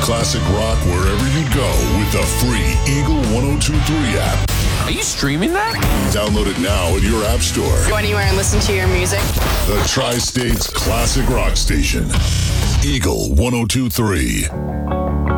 classic rock wherever you go with the free Eagle 1023 app. Are you streaming that? Download it now in your app store. Go anywhere and listen to your music. The Tri-State's classic rock station. Eagle 1023.